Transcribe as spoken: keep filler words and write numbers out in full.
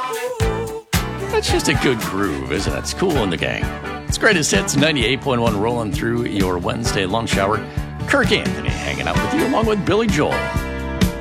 That's just a good groove, isn't it? It's Kool and the Gang. It's Greatest Hits ninety-eight point one rolling through your Wednesday lunch hour. Kirk Anthony hanging out with you along with Billy Joel.